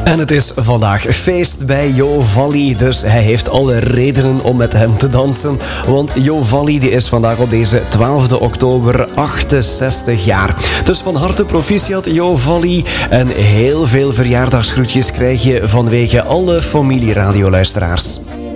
En het is vandaag feest bij Jo Valli, dus hij heeft alle redenen om met hem te dansen. Want Jo Valli die is vandaag op deze 12 oktober 68 jaar. Dus van harte proficiat Jo Valli en heel veel verjaardagsgroetjes krijg je vanwege alle familieradioluisteraars.